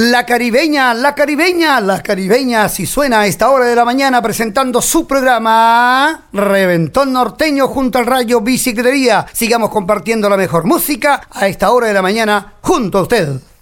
La caribeña, si suena a esta hora de la mañana presentando su programa Reventón Norteño junto al Rayo Bicicletería. Sigamos compartiendo la mejor música a esta hora de la mañana junto a usted.